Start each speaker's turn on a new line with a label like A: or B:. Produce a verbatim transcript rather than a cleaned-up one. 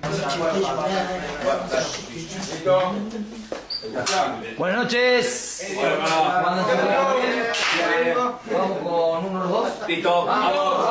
A: Buenas noches. Vamos con uno, dos.
B: Listo. Vamos.